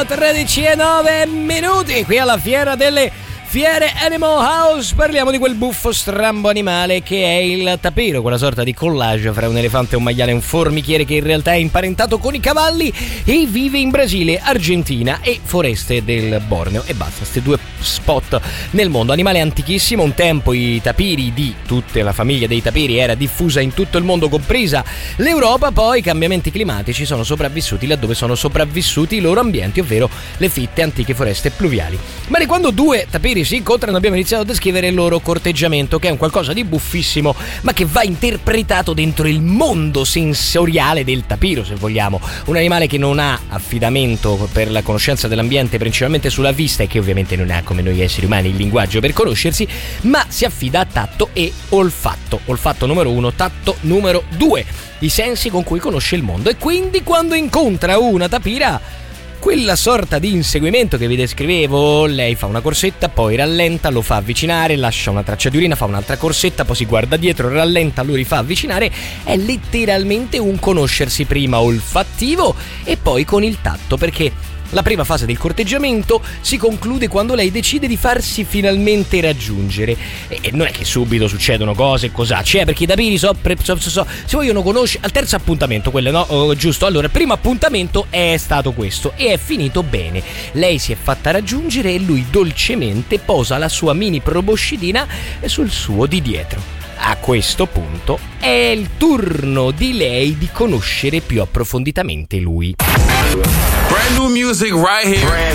13:09 qui alla Fiera delle Fiere Animal House. Parliamo di quel buffo strambo animale che è il tapiro, quella sorta di collage fra un elefante, un maiale e un formichiere che in realtà è imparentato con i cavalli e vive in Brasile, Argentina e foreste del Borneo. E basta, questi due spot nel mondo. Animale antichissimo, un tempo i tapiri di tutta la famiglia dei tapiri era diffusa in tutto il mondo, compresa l'Europa. Poi i cambiamenti climatici sono sopravvissuti laddove sono sopravvissuti i loro ambienti, ovvero le fitte antiche foreste pluviali. Ma di quando due tapiri si incontrano abbiamo iniziato a descrivere il loro corteggiamento, che è un qualcosa di buffissimo ma che va interpretato dentro il mondo sensoriale del tapiro, se vogliamo. Un animale che non ha affidamento per la conoscenza dell'ambiente principalmente sulla vista, e che ovviamente non ha come noi esseri umani il linguaggio per conoscersi, ma si affida a tatto e olfatto. Olfatto numero 1, tatto numero 2, i sensi con cui conosce il mondo. E quindi quando incontra una tapira, quella sorta di inseguimento che vi descrivevo, lei fa una corsetta, poi rallenta, lo fa avvicinare, lascia una traccia di urina, fa un'altra corsetta, poi si guarda dietro, rallenta, lo rifà avvicinare. È letteralmente un conoscersi prima olfattivo e poi con il tatto, perché la prima fase del corteggiamento si conclude quando lei decide di farsi finalmente raggiungere. E non è che subito succedono cose, cosacce, perché i tapiri si vogliono conoscere al terzo appuntamento, quello no? Giusto? Allora, il primo appuntamento è stato questo e è finito bene. Lei si è fatta raggiungere e lui dolcemente posa la sua mini proboscidina sul suo di dietro. A questo punto è il turno di lei di conoscere più approfonditamente lui. Brand new music right here.